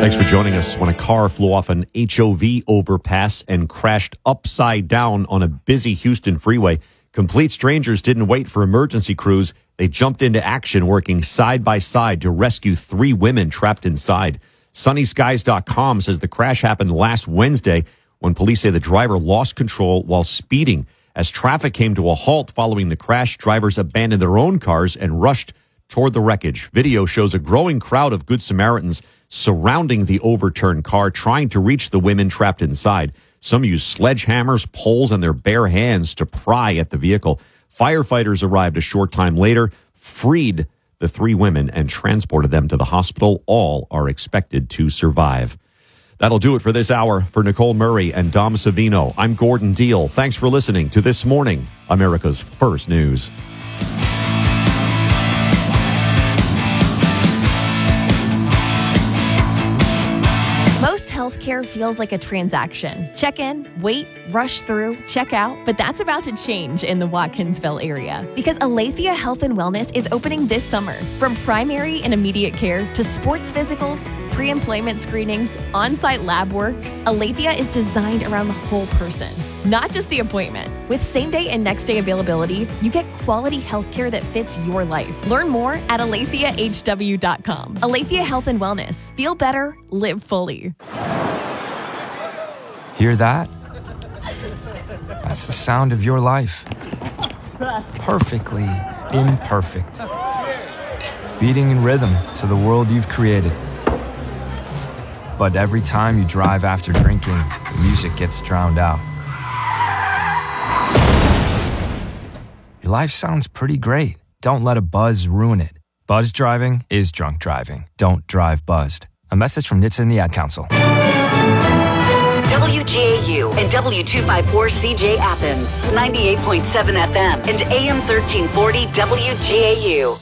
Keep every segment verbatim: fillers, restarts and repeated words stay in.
Thanks for joining us. When a car flew off an H O V overpass and crashed upside down on a busy Houston freeway, complete strangers didn't wait for emergency crews. They jumped into action, working side by side to rescue three women trapped inside. Sunny Skies dot com says the crash happened last Wednesday when police say the driver lost control while speeding. As traffic came to a halt following the crash, drivers abandoned their own cars and rushed toward the wreckage. Video shows a growing crowd of Good Samaritans surrounding the overturned car, trying to reach the women trapped inside. Some used sledgehammers, poles, and their bare hands to pry at the vehicle. Firefighters arrived a short time later, freed the three women, and transported them to the hospital. All are expected to survive. That'll do it for this hour. For Nicole Murray and Dom Savino, I'm Gordon Deal. Thanks for listening to This Morning, America's First News. Healthcare feels like a transaction. Check in, wait, rush through, check out. But that's about to change in the Watkinsville area because Aletheia Health and Wellness is opening this summer. From primary and immediate care to sports physicals, pre-employment screenings, on-site lab work, Aletheia is designed around the whole person, not just the appointment. With same-day and next-day availability, you get quality healthcare that fits your life. Learn more at aletheia h w dot com. Aletheia Health and Wellness. Feel better, live fully. Hear that? That's the sound of your life. Perfectly imperfect. Beating in rhythm to the world you've created. But every time you drive after drinking, the music gets drowned out. Your life sounds pretty great. Don't let a buzz ruin it. Buzz driving is drunk driving. Don't drive buzzed. A message from N H T S A and the Ad Council. W G A U and W two fifty-four C J Athens, ninety-eight point seven F M and A M thirteen forty W G A U.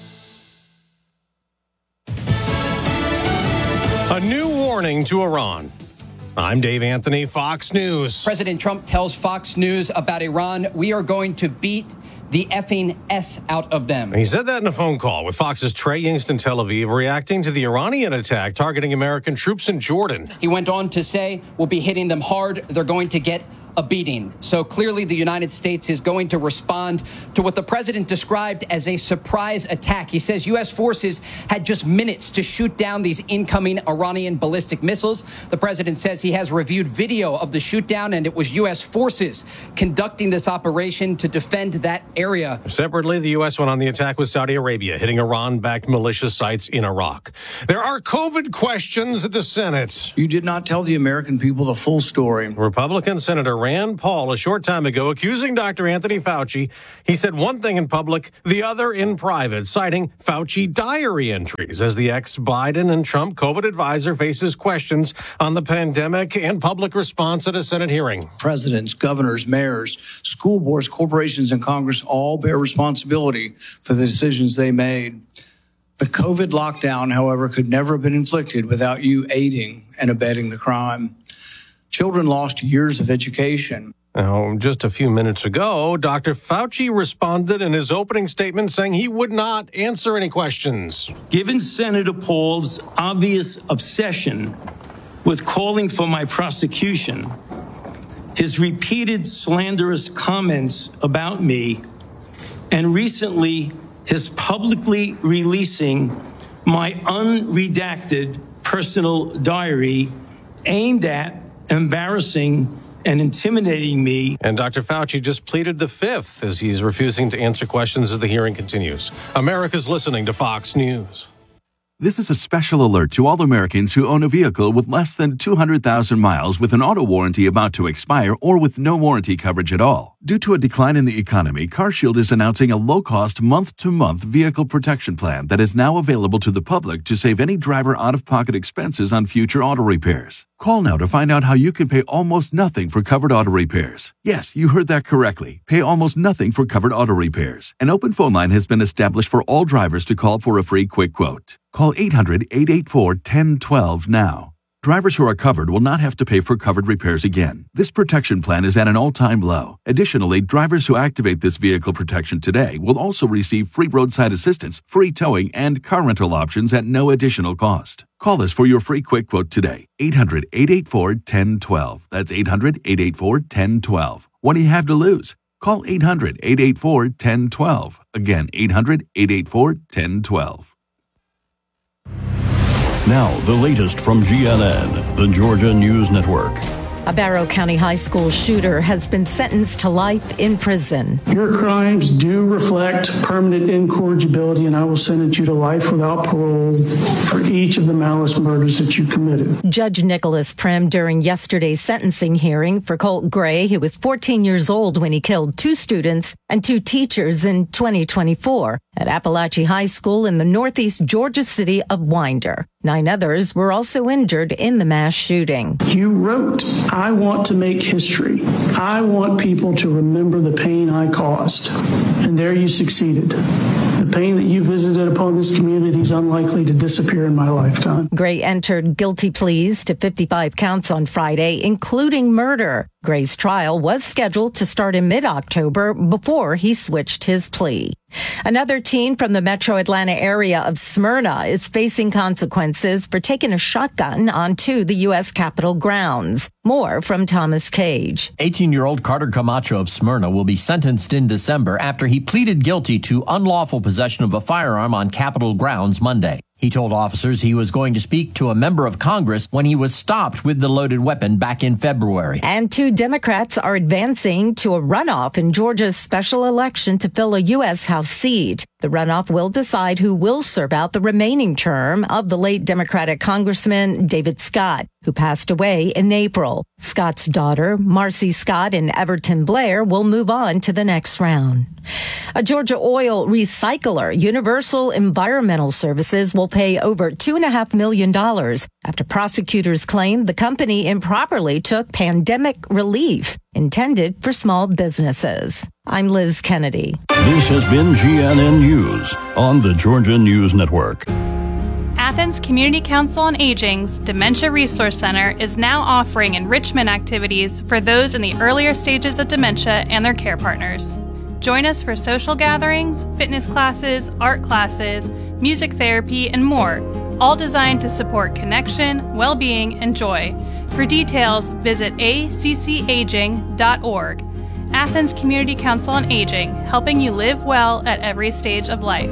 A new warning to Iran. I'm Dave Anthony, Fox News. President Trump tells Fox News about Iran, we are going to beat the effing S out of them. He said that in a phone call with Fox's Trey Yingst in Tel Aviv, reacting to the Iranian attack targeting American troops in Jordan. He went on to say, we'll be hitting them hard. They're going to get a beating. So clearly the United States is going to respond to what the president described as a surprise attack. He says U S forces had just minutes to shoot down these incoming Iranian ballistic missiles. The president says he has reviewed video of the shoot down and it was U S forces conducting this operation to defend that area. Separately, the U S went on the attack with Saudi Arabia, hitting Iran-backed militia sites in Iraq. There are COVID questions at the Senate. You did not tell the American people the full story. Republican Senator Rand Paul a short time ago accusing Doctor Anthony Fauci. He said one thing in public, the other in private, citing Fauci diary entries as the ex-Biden and Trump COVID advisor faces questions on the pandemic and public response at a Senate hearing. Presidents, governors, mayors, school boards, corporations, and Congress all bear responsibility for the decisions they made. The COVID lockdown, however, could never have been inflicted without you aiding and abetting the crime. Children lost years of education. Now, just a few minutes ago, Doctor Fauci responded in his opening statement saying he would not answer any questions. Given Senator Paul's obvious obsession with calling for my prosecution, his repeated slanderous comments about me, and recently his publicly releasing my unredacted personal diary aimed at embarrassing and intimidating me. And Doctor Fauci just pleaded the fifth as he's refusing to answer questions as the hearing continues. America's listening to Fox News. This is a special alert to all Americans who own a vehicle with less than two hundred thousand miles with an auto warranty about to expire or with no warranty coverage at all. Due to a decline in the economy, CarShield is announcing a low-cost month-to-month vehicle protection plan that is now available to the public to save any driver out-of-pocket expenses on future auto repairs. Call now to find out how you can pay almost nothing for covered auto repairs. Yes, you heard that correctly. Pay almost nothing for covered auto repairs. An open phone line has been established for all drivers to call for a free quick quote. Call eight hundred, eight eight four, one zero one two now. Drivers who are covered will not have to pay for covered repairs again. This protection plan is at an all-time low. Additionally, drivers who activate this vehicle protection today will also receive free roadside assistance, free towing, and car rental options at no additional cost. Call us for your free quick quote today. eight hundred, eight eight four, one zero one two. That's eight hundred, eight eight four, one zero one two. What do you have to lose? Call eight hundred, eight eight four, one zero one two. Again, eight hundred, eight eight four, one zero one two. Now, the latest from G N N, the Georgia News Network. A Barrow County High School shooter has been sentenced to life in prison. Your crimes do reflect permanent incorrigibility, and I will sentence you to life without parole for each of the malice murders that you committed. Judge Nicholas Prim, during yesterday's sentencing hearing for Colt Gray, who was fourteen years old when he killed two students and two teachers in twenty twenty-four at Appalachia High School in the northeast Georgia city of Winder. Nine others were also injured in the mass shooting. You wrote, I want to make history. I want people to remember the pain I caused. And there you succeeded. The pain that you visited upon this community is unlikely to disappear in my lifetime. Gray entered guilty pleas to fifty-five counts on Friday, including murder. Gray's trial was scheduled to start in mid-October before he switched his plea. Another teen from the metro Atlanta area of Smyrna is facing consequences for taking a shotgun onto the U S Capitol grounds. More from Thomas Cage. eighteen-year-old Carter Camacho of Smyrna will be sentenced in December after he pleaded guilty to unlawful possession of a firearm on Capitol grounds Monday. He told officers he was going to speak to a member of Congress when he was stopped with the loaded weapon back in February. And two Democrats are advancing to a runoff in Georgia's special election to fill a U S House seat. The runoff will decide who will serve out the remaining term of the late Democratic Congressman David Scott, who passed away in April. Scott's daughter, Marcy Scott and Everton Blair, will move on to the next round. A Georgia oil recycler, Universal Environmental Services, will pay over two point five million dollars after prosecutors claim the company improperly took pandemic relief intended for small businesses. I'm Liz Kennedy. This has been G N N News on the Georgia News Network. Athens Community Council on Aging's Dementia Resource Center is now offering enrichment activities for those in the earlier stages of dementia and their care partners. Join us for social gatherings, fitness classes, art classes, music therapy, and more, all designed to support connection, well-being, and joy. For details, visit a c c aging dot org. Athens Community Council on Aging, helping you live well at every stage of life.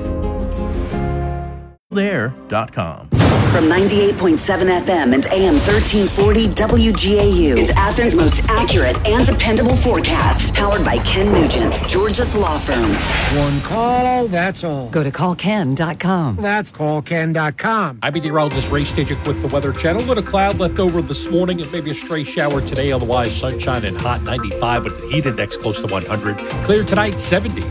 there dot com. From ninety-eight point seven F M and A M thirteen forty W G A U, it's Athens' most accurate and dependable forecast. Powered by Ken Nugent, Georgia's law firm. One call, that's all. Go to call ken dot com. That's call ken dot com. I'm meteorologist Ray Stajic with the Weather Channel. A little cloud left over this morning and maybe a stray shower today. Otherwise, sunshine and hot, ninety-five with the heat index close to one hundred. Clear tonight, seventy.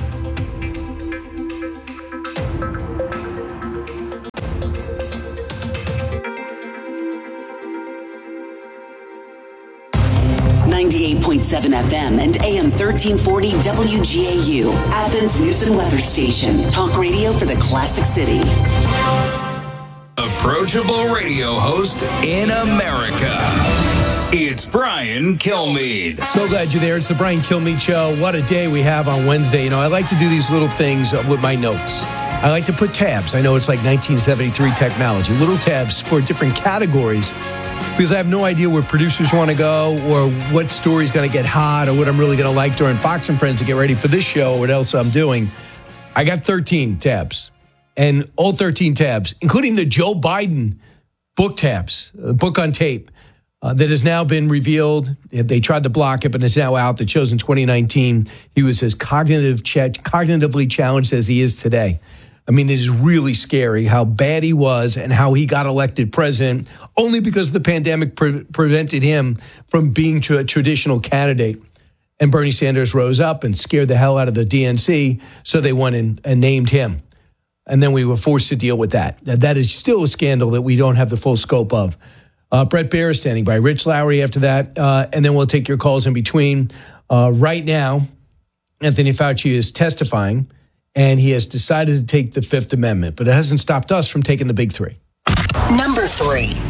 ninety-eight point seven F M and A M thirteen forty W G A U, Athens News and Weather Station. Talk radio for the classic city. Approachable radio host in America. It's Brian Kilmeade. So glad you're there. It's the Brian Kilmeade Show. What a day we have on Wednesday. You know, I like to do these little things with my notes. I like to put tabs. I know it's like nineteen seventy-three technology. Little tabs for different categories, because I have no idea where producers want to go or what story's going to get hot or what I'm really going to like during Fox and Friends to get ready for this show or what else I'm doing. I got thirteen tabs, and all thirteen tabs, including the Joe Biden book tabs, uh, book on tape, uh, that has now been revealed. They tried to block it, but it's now out. That shows in twenty nineteen he was as cognitive ch- cognitively challenged as he is today. I mean, it is really scary how bad he was and how he got elected president only because the pandemic pre- prevented him from being a traditional candidate. And Bernie Sanders rose up and scared the hell out of the D N C, so they went and, and named him. And then we were forced to deal with that. That is still a scandal that we don't have the full scope of. Uh, Brett Baer is standing by. Rich Lowry after that. Uh, and then we'll take your calls in between. Uh, right now, Anthony Fauci is testifying, and he has decided to take the Fifth Amendment, but it hasn't stopped us from taking the big three. Number three.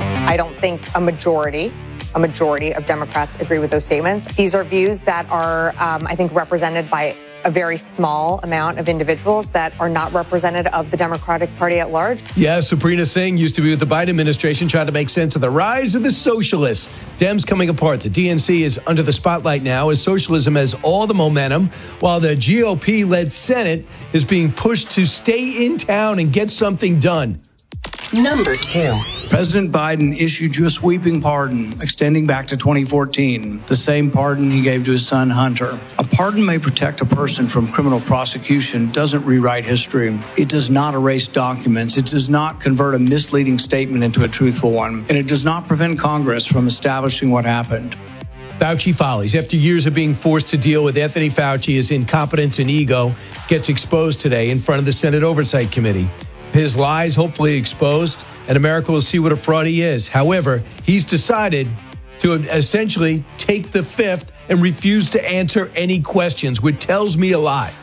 I don't think a majority, a majority of Democrats agree with those statements. These are views that are, um, I think, represented by a very small amount of individuals that are not representative of the Democratic Party at large. Yeah, Sabrina Singh used to be with the Biden administration trying to make sense of the rise of the socialists. Dems coming apart. The D N C is under the spotlight now as socialism has all the momentum, while the G O P-led Senate is being pushed to stay in town and get something done. Number two. President Biden issued you a sweeping pardon extending back to twenty fourteen, the same pardon he gave to his son Hunter. A pardon may protect a person from criminal prosecution, doesn't rewrite history. It does not erase documents. It does not convert a misleading statement into a truthful one. And it does not prevent Congress from establishing what happened. Fauci follies. After years of being forced to deal with Anthony Fauci, his incompetence and ego gets exposed today in front of the Senate Oversight Committee. His lies hopefully exposed, and America will see what a fraud he is. However, he's decided to essentially take the fifth and refuse to answer any questions, which tells me a lot.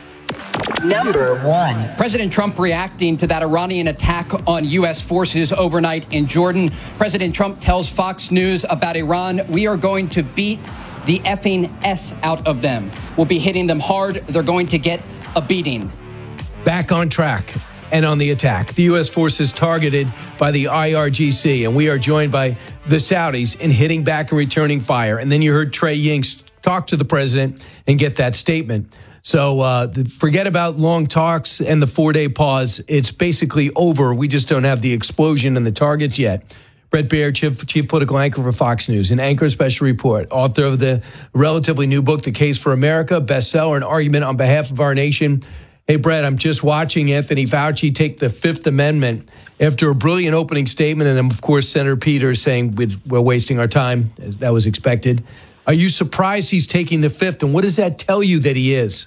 Number one. President Trump reacting to that Iranian attack on U S forces overnight in Jordan. President Trump tells Fox News about Iran, we are going to beat the effing S out of them. We'll be hitting them hard. They're going to get a beating. Back on track and on the attack. The U S forces targeted by the I R G C, and we are joined by the Saudis in hitting back and returning fire. And then you heard Trey Yingst talk to the president and get that statement. So uh, the, forget about long talks and the four-day pause. It's basically over. We just don't have the explosion and the targets yet. Bret Baier, chief, chief political anchor for Fox News, an anchor special report, author of the relatively new book, The Case for America, bestseller, an argument on behalf of our nation. Hey, Brett, I'm just watching Anthony Fauci take the Fifth Amendment after a brilliant opening statement. And, of course, Senator Peters saying we're wasting our time, as that was expected. Are you surprised he's taking the Fifth? And what does that tell you that he is?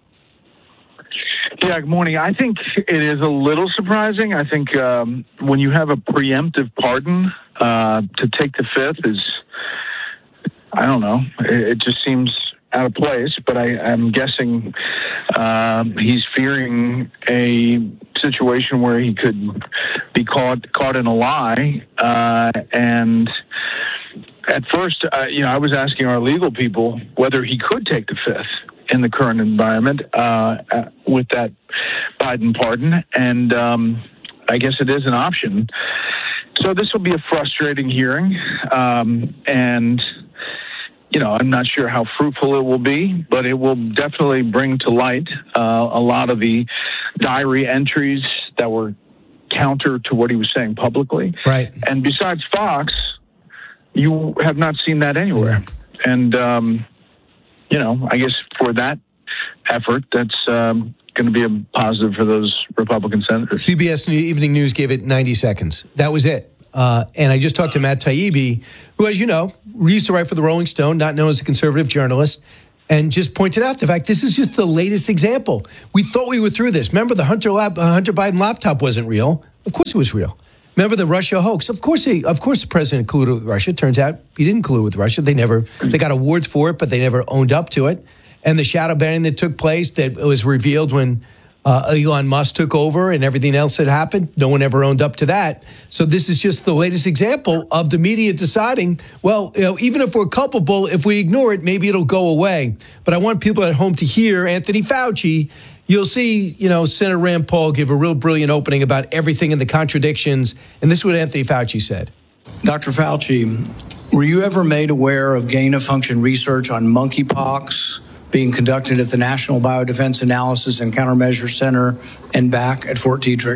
Yeah, good morning. I think it is a little surprising. I think um, when you have a preemptive pardon, uh, to take the Fifth is, I don't know, it, it just seems out of place, but I, I'm guessing uh, he's fearing a situation where he could be caught caught in a lie. Uh, and at first, uh, you know, I was asking our legal people whether he could take the Fifth in the current environment uh, with that Biden pardon, and um, I guess it is an option. So this will be a frustrating hearing, um, and you know, I'm not sure how fruitful it will be, but it will definitely bring to light uh, a lot of the diary entries that were counter to what he was saying publicly. Right. And besides Fox, you have not seen that anywhere. Mm-hmm. And, um, you know, I guess for that effort, that's um, going to be a positive for those Republican senators. C B S Evening News gave it ninety seconds. That was it. Uh, and I just talked to Matt Taibbi, who, as you know, used to write for the Rolling Stone, not known as a conservative journalist, and just pointed out the fact this is just the latest example. We thought we were through this. Remember, the Hunter, lap, uh, Hunter Biden laptop wasn't real. Of course it was real. Remember the Russia hoax? Of course, he, of course, the president colluded with Russia. Turns out he didn't collude with Russia. They never, they got awards for it, but they never owned up to it. And the shadow banning that took place that was revealed when Uh, Elon Musk took over and everything else that happened. No one ever owned up to that. So this is just the latest example of the media deciding, well, you know, even if we're culpable, if we ignore it, maybe it'll go away. But I want people at home to hear Anthony Fauci. You'll see, you know, Senator Rand Paul give a real brilliant opening about everything and the contradictions. And this is what Anthony Fauci said. Doctor Fauci, were you ever made aware of gain-of-function research on monkeypox being conducted at the National Biodefense Analysis and Countermeasure Center and back at Fort Detrick?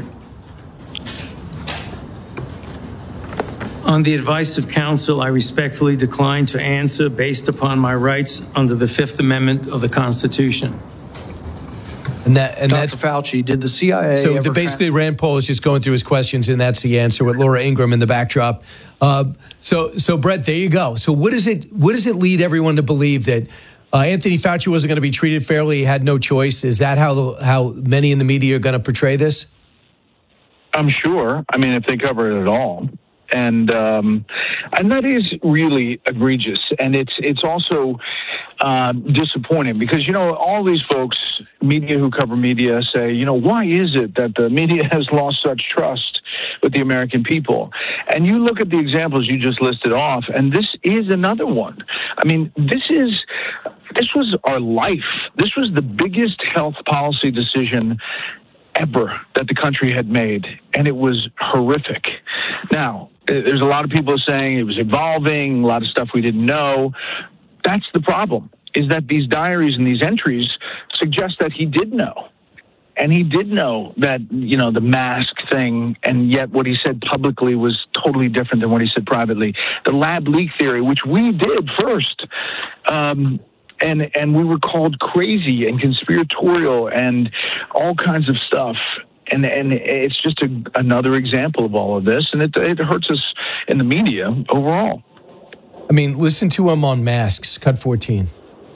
On the advice of counsel, I respectfully decline to answer based upon my rights under the Fifth Amendment of the Constitution. And that, and Doctor Fauci, did the C I A So ever the, basically, Rand Paul is just going through his questions, and that's the answer with Laura Ingraham in the backdrop. Uh, so, so Brett, there you go. So, what does it what does it lead everyone to believe that Uh, Anthony Fauci wasn't going to be treated fairly? He had no choice. Is that how the, how many in the media are going to portray this? I'm sure. I mean, if they cover it at all. And um, and that is really egregious, and it's it's also uh, disappointing because, you know, all these folks, media who cover media, say, you know, why is it that the media has lost such trust with the American people? And you look at the examples you just listed off, and this is another one. I mean, this is this was our life. This was the biggest health policy decision ever that the country had made, and it was horrific. Now, there's a lot of people saying it was evolving, a lot of stuff we didn't know. That's the problem, is that these diaries and these entries suggest that he did know. And he did know that, you know, the mask thing, and yet what he said publicly was totally different than what he said privately. The lab leak theory, which we did first, um, and and we were called crazy and conspiratorial and all kinds of stuff. And and it's just a, another example of all of this, and it, it hurts us in the media overall. I mean, listen to him on masks, cut fourteen.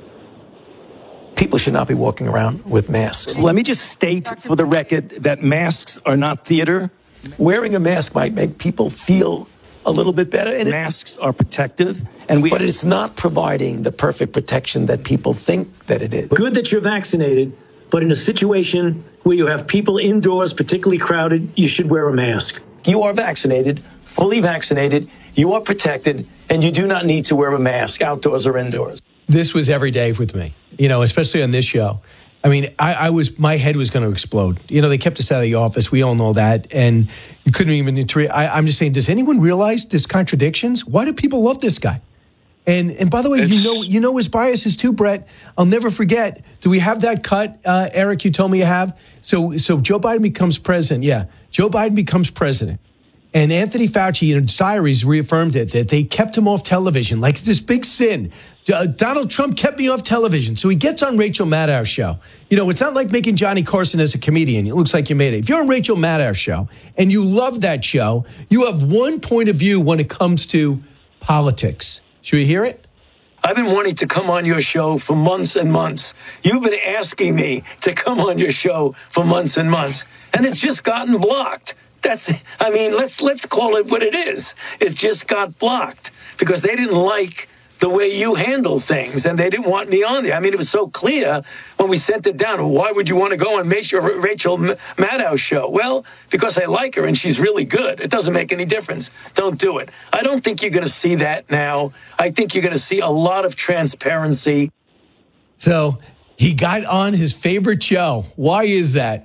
People should not be walking around with masks. Let me just state for the record that masks are not theater. Wearing a mask might make people feel a little bit better, and masks are protective, and we, but it's not providing the perfect protection that people think that it is. Good that you're vaccinated, but in a situation where you have people indoors, particularly crowded, you should wear a mask. You are vaccinated, fully vaccinated, you are protected, and you do not need to wear a mask outdoors or indoors. This was every day with me, you know, especially on this show. I mean, I, I was, my head was going to explode. You know, they kept us out of the office. We all know that. And you couldn't even, I, I'm just saying, does anyone realize this contradictions? Why do people love this guy? And and by the way, it's, you know you know his biases too, Brett. I'll never forget. Do we have that cut, uh, Eric? You told me you have. So so Joe Biden becomes president. Yeah, Joe Biden becomes president, and Anthony Fauci in his diaries reaffirmed it that they kept him off television, like it's this big sin. Uh, Donald Trump kept me off television, so he gets on Rachel Maddow's show. You know, it's not like making Johnny Carson as a comedian. It looks like you made it. If you're on Rachel Maddow's show and you love that show, you have one point of view when it comes to politics. Should we hear it? I've been wanting to come on your show for months and months. You've been asking me to come on your show for months and months, and it's just gotten blocked. That's, I mean, let's let's call it what it is. It just got blocked because they didn't like the way you handle things, and they didn't want me on there. I mean, it was so clear when we sent it down. Why would you want to go on Rachel Maddow's show? Well, because I like her, and she's really good. It doesn't make any difference. Don't do it. I don't think you're going to see that now. I think you're going to see a lot of transparency. So he got on his favorite show. Why is that?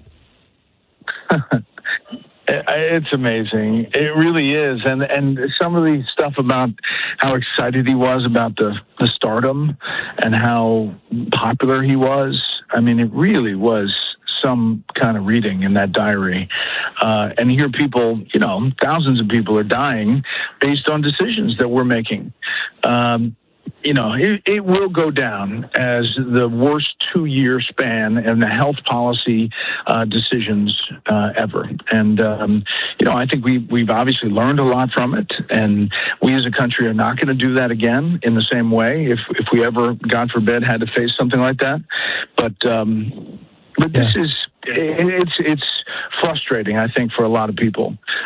It's amazing. It really is. And and some of the stuff about how excited he was about the, the stardom and how popular he was. I mean, it really was some kind of reading in that diary. Uh, and here people, you know, thousands of people are dying based on decisions that we're making. Um, You know, it, it will go down as the worst two-year span in the health policy uh, decisions uh, ever. And, um, you know, I think we, we've obviously learned a lot from it. And we as a country are not going to do that again in the same way if, if we ever, God forbid, had to face something like that. But, um, but this yeah. is, it, it's, it's frustrating, I think, for a lot of people.